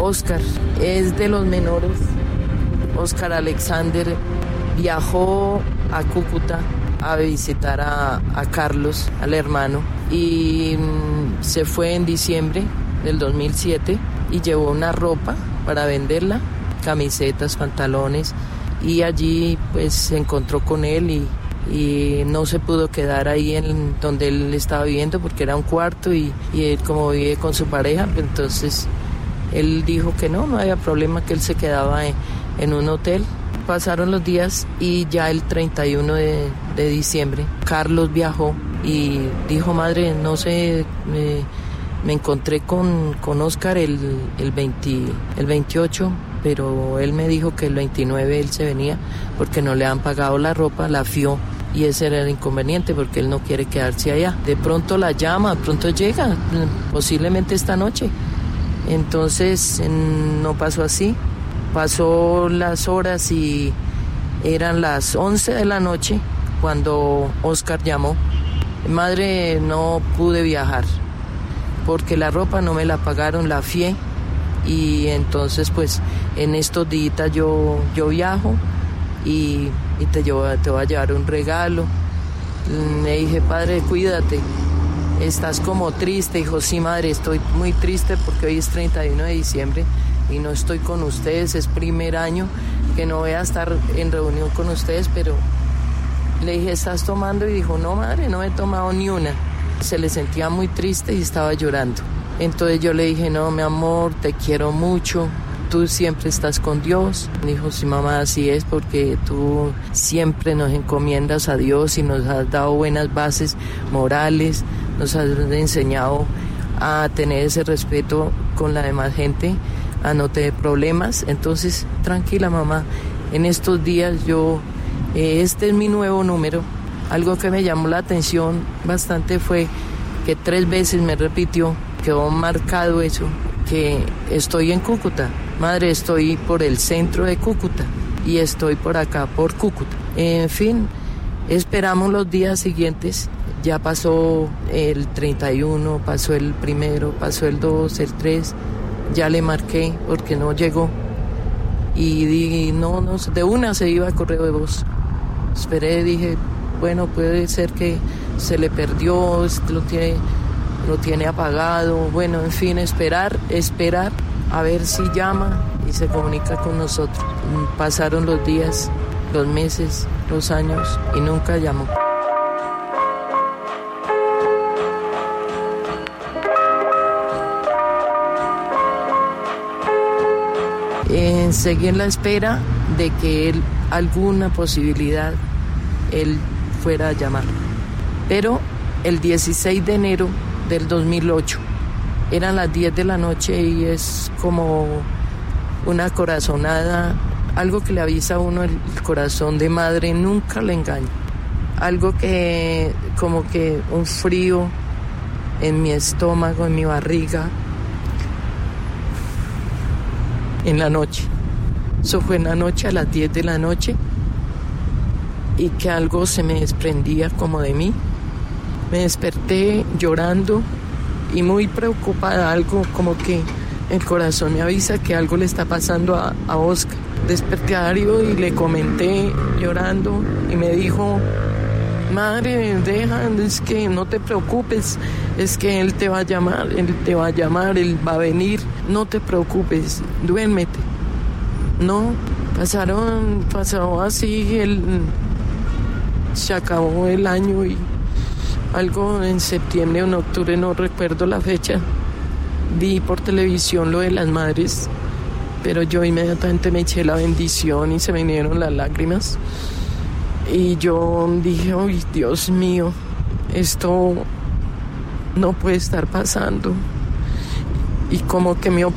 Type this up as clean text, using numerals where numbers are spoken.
Oscar es de los menores. Oscar Alexander viajó a Cúcuta a visitar a Carlos, al hermano, y se fue en diciembre del 2007 y llevó una ropa para venderla, camisetas, pantalones, y allí pues se encontró con él y no se pudo quedar ahí en donde él estaba viviendo porque era un cuarto y él como vive con su pareja, pues entonces él dijo que no había problema, que él se quedaba en un hotel. Pasaron los días y ya el 31 de diciembre Carlos viajó y dijo, madre, no sé, me encontré con Oscar el 28, pero él me dijo que el 29 él se venía porque no le han pagado la ropa, la fió, y ese era el inconveniente porque él no quiere quedarse allá. De pronto la llama, de pronto llega, posiblemente esta noche. Entonces no pasó así. Pasó las horas y eran las 11 de la noche cuando Oscar llamó. Madre, no pude viajar porque la ropa no me la pagaron, la fié, y entonces pues en estos días yo viajo y te voy a llevar un regalo. Le dije, padre, cuídate, estás como triste. Dijo, sí, madre, estoy muy triste porque hoy es 31 de diciembre y no estoy con ustedes, es primer año que no voy a estar en reunión con ustedes, pero le dije, ¿estás tomando? Y dijo, no, madre, no he tomado ni una. Se le sentía muy triste y estaba llorando. Entonces yo le dije, no, mi amor, te quiero mucho, tú siempre estás con Dios. Dijo, sí, mamá, así es, porque tú siempre nos encomiendas a Dios y nos has dado buenas bases morales, nos has enseñado a tener ese respeto con la demás gente, a no tener problemas. Entonces, tranquila, mamá, en estos días este es mi nuevo número. Algo que me llamó la atención bastante fue que 3 veces me repitió, quedó marcado eso, que estoy en Cúcuta. Madre, estoy por el centro de Cúcuta y estoy por acá, por Cúcuta. En fin, esperamos los días siguientes. Ya pasó el 31, pasó el 1, pasó el 2, el 3. Ya le marqué porque no llegó. Y no, de una se iba a correo de voz. Esperé, dije, bueno, puede ser que se le perdió, lo tiene apagado. Bueno, en fin, esperar a ver si llama y se comunica con nosotros. Pasaron los días, los meses, los años y nunca llamó. Seguí en la espera de que él, alguna posibilidad, él fuera a llamar. Pero el 16 de enero del 2008, eran las 10 de la noche y es como una corazonada, algo que le avisa a uno el corazón de madre, nunca le engaña. Algo que, como que un frío en mi estómago, en mi barriga, en la noche. Eso fue en la noche, a las 10 de la noche, y que algo se me desprendía como de mí. Me desperté llorando y muy preocupada, algo como que el corazón me avisa que algo le está pasando a Oscar. Desperté a Darío y le comenté llorando y me dijo, madre, es que no te preocupes, es que él te va a llamar, él va a venir, no te preocupes, duérmete. No, pasó así, se acabó el año y algo en septiembre o en octubre, no recuerdo la fecha, vi por televisión lo de las madres, pero yo inmediatamente me eché la bendición y se me vinieron las lágrimas. Y yo dije, ay, Dios mío, esto no puede estar pasando. Y como que me